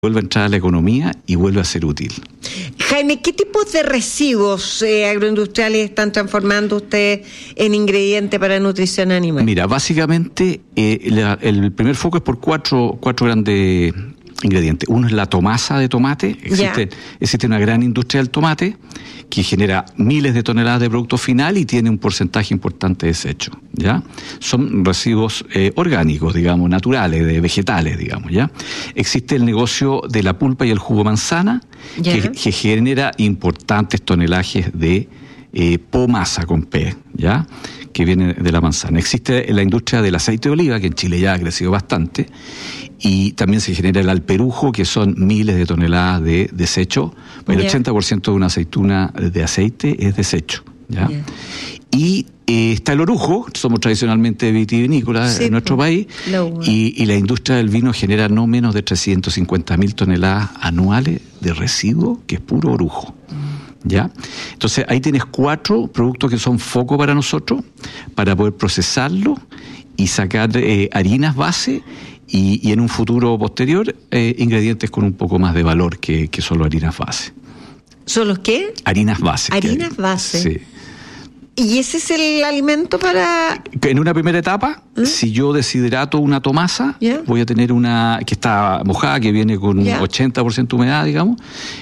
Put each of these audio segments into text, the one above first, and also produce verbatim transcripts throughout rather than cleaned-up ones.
vuelve a entrar a la economía y vuelve a ser útil. Jaime, ¿qué tipos de residuos eh, agroindustriales están transformando ustedes en ingrediente para nutrición animal? Mira, básicamente eh, la, el primer foco es por cuatro, cuatro grandes ingredientes. Uno es la tomasa de tomate. Existe, existe una gran industria del tomate que genera miles de toneladas de producto final y tiene un porcentaje importante de desecho, ¿ya? Son residuos eh, orgánicos, digamos, naturales, de vegetales, digamos, ¿ya? Existe el negocio de la pulpa y el jugo manzana, que, que genera importantes tonelajes de eh, pomasa con P, ¿ya?, que viene de la manzana. Existe la industria del aceite de oliva, que en Chile ya ha crecido bastante, y también se genera el alperujo, que son miles de toneladas de desecho. El yeah. ochenta por ciento de una aceituna de aceite es desecho, ¿ya? Yeah. Y eh, está el orujo, somos tradicionalmente vitivinícolas sí, en nuestro país, y, y la industria del vino genera no menos de trescientas cincuenta mil toneladas anuales de residuo, que es puro orujo. ¿Ya? Entonces ahí tienes cuatro productos que son foco para nosotros, para poder procesarlo y sacar eh, harinas base y, y en un futuro posterior eh, ingredientes con un poco más de valor que, que solo harinas base. ¿Son los qué? Harinas base. Harinas base. Sí. ¿Y ese es el alimento para...? En una primera etapa, ¿Mm? si yo deshidrato una tomasa, yeah. voy a tener una que está mojada, que viene con yeah. ochenta por ciento humedad, digamos.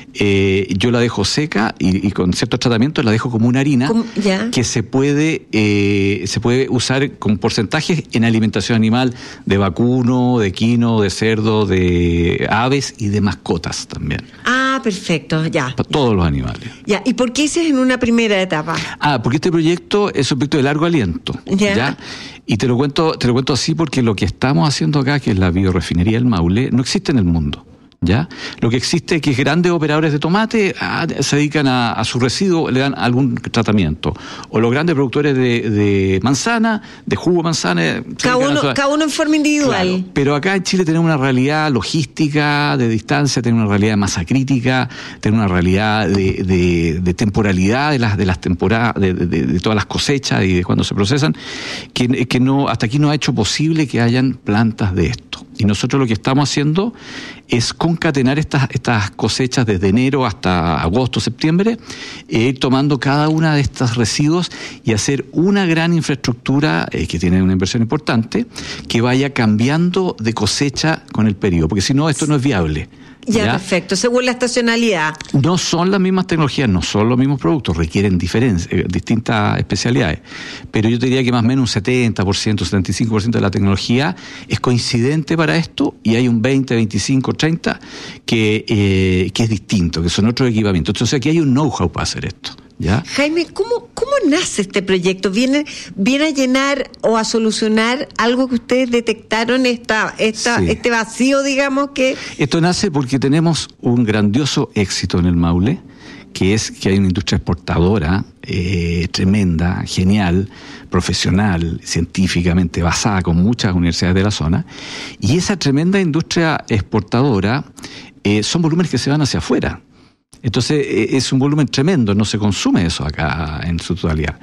Eh, yo la dejo seca y, y con ciertos tratamientos la dejo como una harina yeah. que se puede eh, se puede usar con porcentajes en alimentación animal de vacuno, de equino, de cerdo, de aves y de mascotas también. Ah, perfecto, ya. Para todos los animales. Ya, ¿y por qué ese es en una primera etapa? Ah, porque este proyecto es un proyecto de largo aliento, yeah. ¿ya? Y te lo cuento, te lo cuento así porque lo que estamos haciendo acá, que es la biorefinería del Maule, no existe en el mundo. ¿Ya? Lo que existe es que grandes operadores de tomate ah, se dedican a, a su residuo, le dan algún tratamiento. O los grandes productores de, de manzana, de jugo de manzana. Cada uno, cada uno en forma individual. Claro, pero acá en Chile tenemos una realidad logística, de distancia, tenemos una realidad de masa crítica, tenemos una realidad de, de, de temporalidad de las, de las temporadas, de, de, de todas las cosechas y de cuando se procesan, que, que no, hasta aquí no ha hecho posible que hayan plantas de esto. Y nosotros lo que estamos haciendo es concatenar estas, estas cosechas desde enero hasta agosto, septiembre, e ir tomando cada una de estos residuos y hacer una gran infraestructura eh, que tiene una inversión importante, que vaya cambiando de cosecha con el periodo, porque si no, esto no es viable. Ya, ¿ya? Perfecto, según la estacionalidad. No son las mismas tecnologías, no son los mismos productos, requieren diferencias, eh, distintas especialidades. Pero yo te diría que más o menos un setenta por ciento, setenta y cinco por ciento de la tecnología es coincidente para esto, y hay un veinte, veinticinco, treinta que, eh, que es distinto, que son otros equipamientos. Entonces aquí hay un know-how para hacer esto. ¿Ya? Jaime, ¿cómo, cómo nace este proyecto? ¿Viene, viene a llenar o a solucionar algo que ustedes detectaron, esta, esta, sí. este vacío, digamos? Que Esto nace porque tenemos un grandioso éxito en el Maule, que es que hay una industria exportadora eh, tremenda, genial, profesional, científicamente basada, con muchas universidades de la zona, y esa tremenda industria exportadora eh, son volúmenes que se van hacia afuera. Entonces es un volumen tremendo, no se consume eso acá en su totalidad.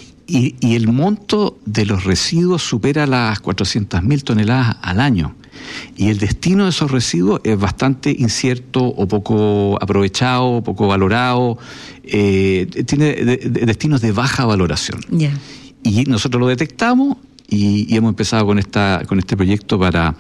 Y, y el monto de los residuos supera las cuatrocientas mil toneladas al año. Y el destino de esos residuos es bastante incierto o poco aprovechado, poco valorado. Eh, tiene de, de destinos de baja valoración. Yeah. Y nosotros lo detectamos y, y hemos empezado con, esta, con este proyecto para...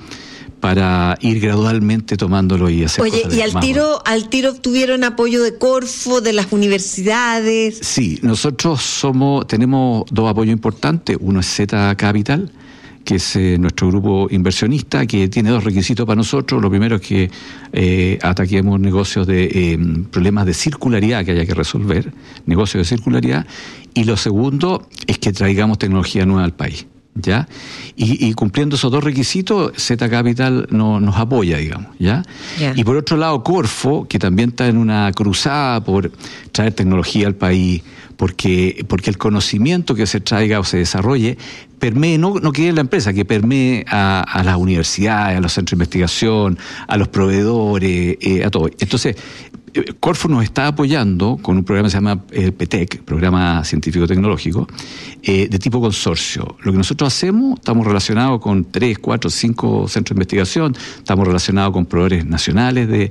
para ir gradualmente tomándolo y hacer Oye, cosas ¿y al tiro, al tiro obtuvieron apoyo de Corfo, de las universidades? Sí, nosotros somos tenemos dos apoyos importantes. Uno es Z Capital, que es eh, nuestro grupo inversionista, que tiene dos requisitos para nosotros. Lo primero es que eh, ataquemos negocios de eh, problemas de circularidad que haya que resolver, negocios de circularidad. Y lo segundo es que traigamos tecnología nueva al país. ¿Ya? Y, y cumpliendo esos dos requisitos, Z Capital no, nos apoya, digamos, ¿ya? Yeah. Y por otro lado, Corfo, que también está en una cruzada por traer tecnología al país, porque, porque el conocimiento que se traiga o se desarrolle permee, no, no quede en la empresa, que permee a, a las universidades, a los centros de investigación, a los proveedores, eh, a todo. Entonces, Corfo nos está apoyando con un programa que se llama eh, P T E C, Programa Científico Tecnológico, eh, de tipo consorcio. Lo que nosotros hacemos, estamos relacionados con tres, cuatro, cinco centros de investigación, estamos relacionados con proveedores nacionales de,